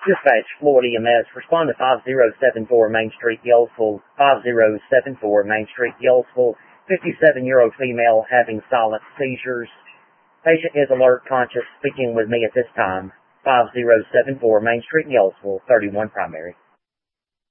Dispatch, Florida EMS, respond to 5074 Main Street, Yellsville, 5074 Main Street, Yellsville, 57-year-old female having silent seizures. Patient is alert, conscious, speaking with me at this time. 5074 Main Street, Yellsville, 31 primary.